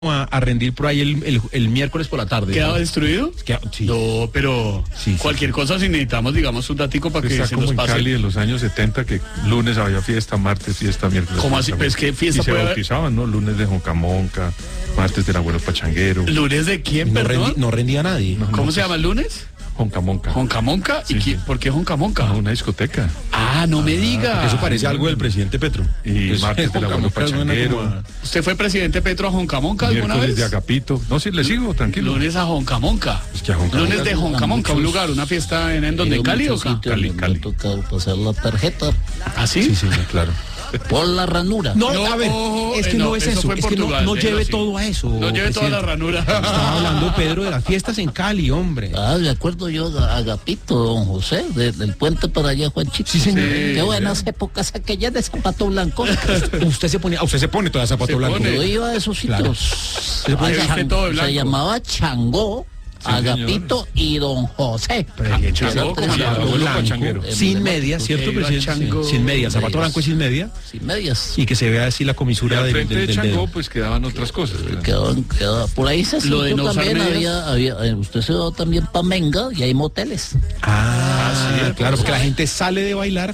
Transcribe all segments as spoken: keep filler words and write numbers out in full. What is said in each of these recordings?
A, a rendir por ahí el, el, el miércoles por la tarde. ¿Quedaba destruido? Queda, sí. No, pero sí, sí, cualquier sí. cosa, si necesitamos, digamos, un datico para que está se como nos en pase. Cali de los años setenta, que lunes había fiesta, martes fiesta, miércoles ¿Cómo fiesta, así? Pues, ¿qué fiesta y se puede haber? bautizaban, ¿no? Lunes de Joncamonca, martes del abuelo pachanguero. ¿Lunes de quién, No, perdón? rendi, no rendía a nadie. No, ¿Cómo no, se llama el lunes? Joncamonca. ¿Joncamonca? Sí, ¿Y qué, sí. por qué Joncamonca? Ah, una discoteca. Ah, no me diga. Eso parece algo del presidente Petro. Y Pues, martes del abuelo Joncamonca suena pachanguero. como a- ¿Usted fue presidente Petro a Joncamonca alguna Miércoles vez? de Agapito. No, sí, le sigo, tranquilo. Lunes a Joncamonca. Es que a Joncamonca- Lunes de Joncamonca, un lugar, una fiesta en, en donde, ¿en Cali o acá? Cali, Me Cali. ha tocado pasar la tarjeta ¿Ah, sí? Sí, sí, claro. por la ranura. No, No, a ver, ojo, es que eh, no, no, es eso eso, fue en es que no, Portugal, no déjelo lleve así. todo a eso. No lleve toda la presidente. ranura. Estaba hablando, Pedro, de las fiestas en Cali, hombre. Ah, de acuerdo yo, a Agapito, don José, de- del puente para allá, Juanchito. Sí, señor. Qué buenas épocas aquellas de zapato blanco. Usted se pone, usted se pone toda zapato Se blanco. pone. Yo iba a esos Claro. sitios. Se pone Ay, usted Chan- todo de blanco. se llamaba Changó, Agapito y don José. Changó, ¿cómo se llama? Zapato Abuelo blanco, pachanguero. sin medias, ¿cierto, Que iba presidente? Chango. Sin medias, zapato Medias. blanco y sin media. Sin medias. Y que se vea así la Y comisura al del, frente del, de del Changó, dedo. pues quedaban otras cosas. ¿verdad? Quedó- quedó- por ahí se Lo de sitio no usar también medias. había, había, eh, usted se va también para Menga y hay moteles. Ah, sí, claro, porque la gente sale de bailar.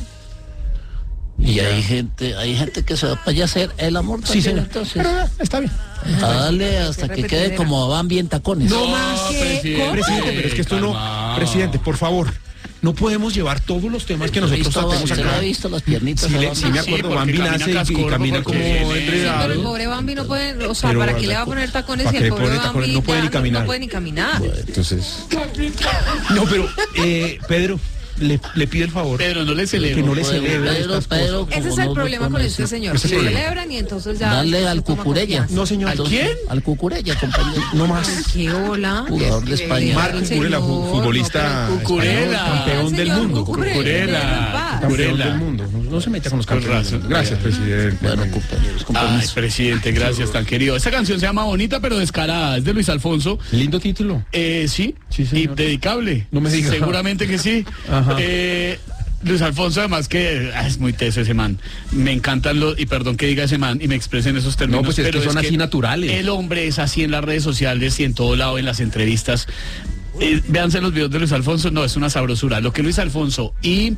Y hay gente, hay gente que se va para allá a hacer el amor Sí, también, señor. entonces. Pero ah, está bien. A darle hasta que quede como van bien tacones. No, No, más que presidente. presidente, pero es que esto no, Calma. presidente, por favor, no podemos llevar todos los temas que nosotros Visto, tratemos ¿usted acá. ha visto las piernitas? Sí, le- abajo? sí me Sí, acuerdo, porque Bambi camina nace y- y, cascorro, camina como porque tiene- enredado. Pero el pobre Bambi no puede, o sea, Pero, ¿para qué le ¿verdad? va a poner tacones ¿Para si qué el pobre pone tacones? Bambi No puede ya ni caminar. no puede ni caminar? Entonces, no, pero eh, Pedro, le, le pido el favor Pedro, no le celebro. que no le Pero, celebre pero, estas pero, cosas. Ese es como el no problema lo con pone, este sí. señor. Ese es Se el problema. celebran y entonces ya... Dale se al toma Cucurella. confianza. No, señor. ¿Al quién? Al Cucurella, compañero. No más. ¿Qué hola? Jugador de España. Marco Cucurella, fu- futbolista Cucurella. español, campeón del Señor mundo. Cucurella. Cucurella. Campeón Cucurella. del mundo. No, no se meta con los Con campeones. razón. Gracias, presidente. Bueno, compañeros, con Ay, permiso. presidente, gracias, tan querido. Esta canción se llama Bonita pero Descarada, es de Luis Alfonso. Lindo título. Eh, sí, Sí, y señor. dedicable. No me diga. Seguramente que sí. Ajá. Eh, Luis Alfonso, además que ah, es muy teso ese man. Me encantan los, y perdón que diga ese man y me expresen esos términos. No, pues es pero que son así naturales. El hombre es así en las redes sociales y en todo lado, en las entrevistas. Eh, véanse los videos de Luis Alfonso, no, es una sabrosura. Lo que Luis Alfonso y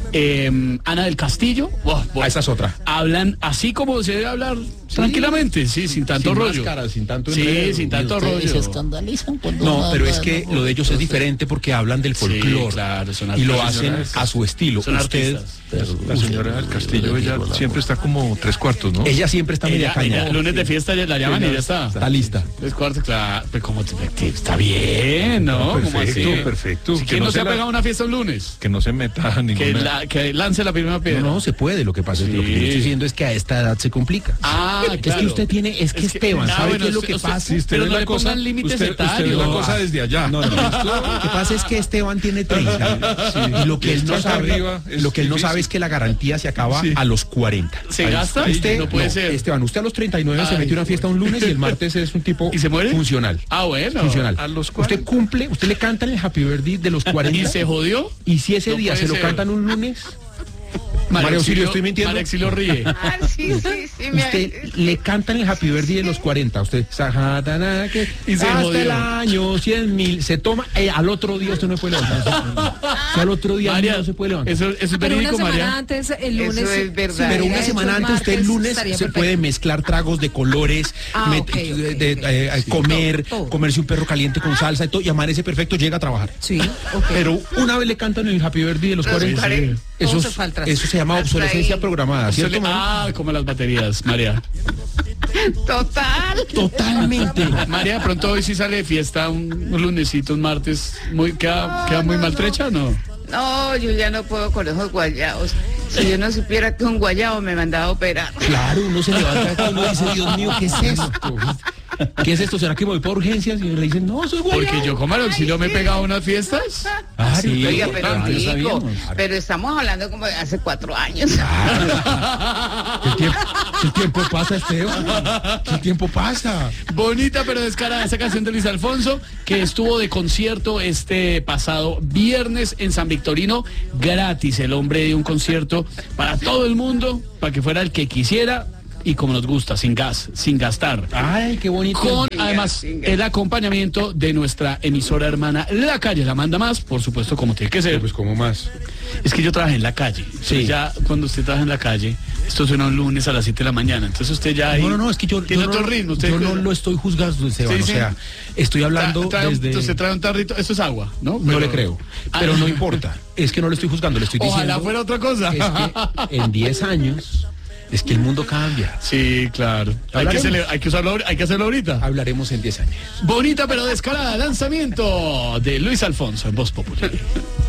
eh, Ana del Castillo, oh, bueno, Ah, esa es otra. hablan así como se debe hablar tranquilamente, sí, sin tanto Sin rollo. máscara, sin tanto Sí, enredo. sin Y tanto ustedes se rollo. escandalizan cuando No, habla pero es de que amor. lo de ellos es Entonces, diferente porque hablan del Sí, folclore. claro, son y lo artistas, hacen son a su estilo. Son Usted, artistas. pero, La señora del Castillo, yo le ella digo la siempre está como tres cuartos, ¿no? ella siempre está media Ella, caña. ella, lunes de fiesta ya la llaman y ya está. Está lista. Tres cuartos, claro. Pero como te- está bien, ¿no? Perfecto, ¿Cómo así? perfecto. Si Que ¿Quién no no se se ha la- pegado una fiesta un lunes? Que no se meta a Que, ninguna... la- que lance la primera piedra. No, no, se puede. Lo que pasa es que lo que yo Sí. estoy diciendo es que a esta edad se complica. Ah, Es claro. que usted tiene, es que Esteban, ah, ¿sabe bueno, qué es lo usted- que usted- pasa? Si usted pero ve no la le cosa, pongan límites usted, usted ve la etarios. cosa desde allá. No, no, no. Lo que pasa es que Esteban tiene treinta. Y lo que Y él no estar sabe, arriba es lo que él no sabe difícil. es que la garantía se acaba Sí. a los cuarenta. ¿Se Ahí gasta? está. Usted, no puede no, ser. Esteban, usted a los treinta y nueve se Ay. metió a una fiesta un lunes y el martes es un tipo ¿Y se muere? funcional. Ah, bueno. Funcional. a los Usted cuarenta. cumple, usted le cantan el Happy Birthday de los ¿Y cuarenta. se jodió? Y si ese No día puede se lo ser. cantan un lunes, María Auxilio, ¿estoy mintiendo? María Auxilio ríe. Ah, sí, sí, sí. me- usted le cantan el Happy Birthday de los cuarenta. Usted, sajatana, que Y se hasta jodió. el año cien mil, se toma, eh, al otro día usted no puede levantar. O sea, al otro día María, no se puede levantar. eso, eso es Pero una verídico, semana María. antes, el lunes... Eso es si verdad. hubiera Pero una hecho semana antes, usted el martes, lunes estaría se perfecto. puede mezclar tragos de colores, Ah, met- ok, ok, de- de- ok. eh, Sí. comer, Todo, todo. comerse un perro caliente con salsa y todo, y amanece perfecto, llega a trabajar. Sí, ok. Pero una vez le cantan el Happy Birthday de los Los cuarenta, cuarenta. eso, Todo es- se fue al traste. eso se llama Hasta obsolescencia ahí. programada, Eso ¿cierto, le- María? ah, como las baterías, María. Total. Totalmente. María, de pronto hoy sí sale de fiesta un, un lunesito, un martes. Muy, ¿Queda, queda muy maltrecha o no? No, yo ya no puedo con esos guayabos. Si yo no supiera que un guayabo me mandaba a operar. Claro, uno se levanta y uno dice, Dios mío, ¿qué es esto? ¿Qué es esto? ¿Será que me voy por urgencias? Y le dicen, no, soy guayabo. Porque yo como al auxilio me he pegado unas fiestas. Ah, Sí, Oiga, claro, pero ya rico, sabíamos. pero estamos hablando como de hace cuatro años. El tiempo, el tiempo pasa, Esteban. El tiempo pasa. Bonita pero descarada esa canción de Luis Alfonso, que estuvo de concierto este pasado viernes en San Victorino, gratis. El hombre dio un concierto para todo el mundo, para que fuera el que quisiera. y como nos gusta, sin gas, sin gastar. Ay, qué bonito. Con Sin gas, además sin gas. el acompañamiento de nuestra emisora hermana La Calle, la manda más, por supuesto, como tiene que ser. Pues como más. Es que yo trabajé en la calle. Sí. Sí. Ya cuando usted trabaja en la calle, esto suena un lunes a las siete de la mañana. Entonces usted ya ahí No, no, no, es que yo, tiene yo otro no, ritmo. Usted yo no lo estoy juzgando, Esteban. Sí, O sí. sea, estoy hablando Tra- trae un- desde... Usted trae un tarrito, esto es agua, ¿no? No Pero- le creo, pero Ah. no importa. Es que no le estoy juzgando, le estoy diciendo... Ojalá fuera otra cosa. Es que en diez años, es que el mundo cambia. Sí, claro. Hay que, Hablaremos. cele- hay que usarlo, ahor- hay que hacerlo ahorita. Hablaremos en diez años. Bonita pero descarada, lanzamiento de Luis Alfonso en Voz Popular.